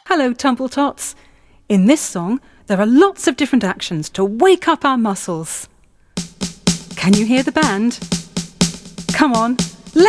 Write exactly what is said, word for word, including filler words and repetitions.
Hello, Tumbletots. In this song, there are lots of different actions to wake up our muscles. Can you hear the band? Come on.